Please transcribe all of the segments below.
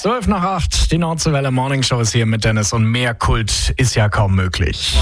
7:12, die Nordseewelle Morning Show ist hier mit Dennis und mehr Kult ist ja kaum möglich.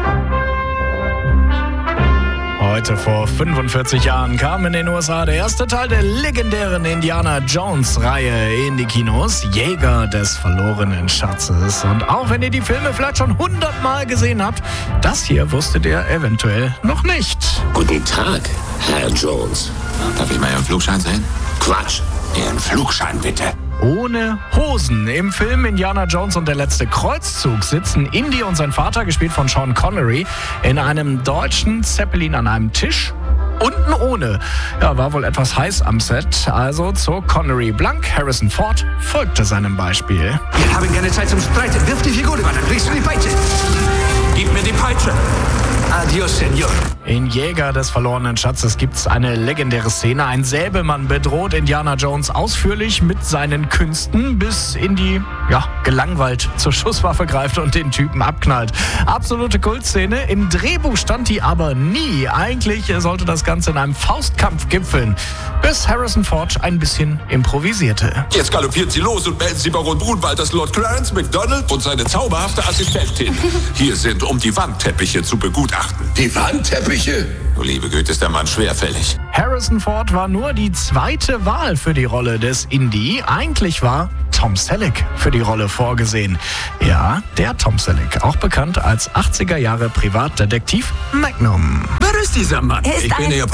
Heute vor 45 Jahren kam in den USA der erste Teil der legendären Indiana Jones-Reihe in die Kinos, Jäger des verlorenen Schatzes. Und auch wenn ihr die Filme vielleicht schon 100-mal gesehen habt, das hier wusstet ihr eventuell noch nicht. Guten Tag, Herr Jones. Darf ich mal Ihren Flugschein sehen? Quatsch, Ihren Flugschein bitte. Ohne Hosen. Im Film Indiana Jones und der letzte Kreuzzug sitzen Indy und sein Vater, gespielt von Sean Connery, in einem deutschen Zeppelin an einem Tisch. Unten ohne. Ja, war wohl etwas heiß am Set, also zog Connery blank. Harrison Ford folgte seinem Beispiel. Wir haben keine Zeit zum Streiten. Wirf die Figur über, dann kriegst du die Peitsche. Gib mir die Peitsche. Adios, Senor. In Jäger des verlorenen Schatzes gibt's eine legendäre Szene. Ein Säbelmann bedroht Indiana Jones ausführlich mit seinen Künsten, bis Indy, gelangweilt zur Schusswaffe greift und den Typen abknallt. Absolute Kultszene. Im Drehbuch stand die aber nie. Eigentlich sollte das Ganze in einem Faustkampf gipfeln, bis Harrison Ford ein bisschen improvisierte. Jetzt galoppieren Sie los und melden Sie Baron Brunwald, dass Lord Clarence MacDonald und seine zauberhafte Assistentin hier sind, um die Wandteppiche zu begutachten. Die Wandteppiche? Du liebe Güte, ist der Mann schwerfällig. Harrison Ford war nur die zweite Wahl für die Rolle des Indy. Eigentlich war Tom Selleck für die Rolle vorgesehen. Ja, der Tom Selleck, auch bekannt als 80er Jahre Privatdetektiv Magnum. Wer ist dieser Mann? Er ist Ich bin Ihr